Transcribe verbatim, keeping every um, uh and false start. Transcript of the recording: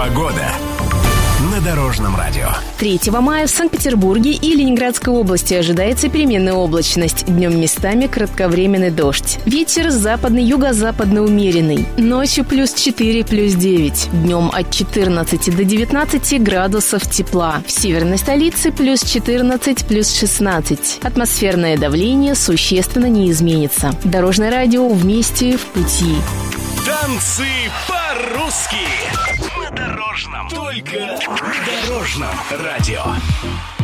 Погода на Дорожном радио. третьего мая в Санкт-Петербурге и Ленинградской области ожидается переменная облачность. Днем местами кратковременный дождь. Ветер западный, юго-западный умеренный. Ночью плюс четыре, плюс девять. Днем от четырнадцати до девятнадцати градусов тепла. В северной столице плюс четырнадцать, плюс шестнадцать. Атмосферное давление существенно не изменится. Дорожное радио вместе в пути. Танцы по-русски на Дорожном. Только на Дорожном радио.